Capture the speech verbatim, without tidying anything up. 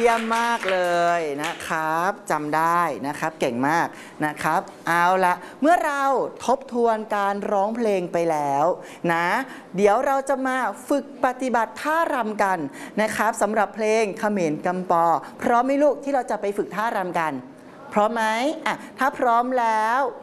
ยี่ยมมากเลยนะครับจำได้นะครับเก่งมากนะครับเอาละเมื่อเราทบทวนการร้องเพลงไปแล้วนะเดี๋ยวเราจะมาฝึกปฏิบัติท่ารำกันนะครับสำหรับเพลงเขมรกำปอพร้อมไหมลูกที่เราจะไปฝึกท่ารำกันพร้อมไหมอ่ะถ้าพร้อมแล้ว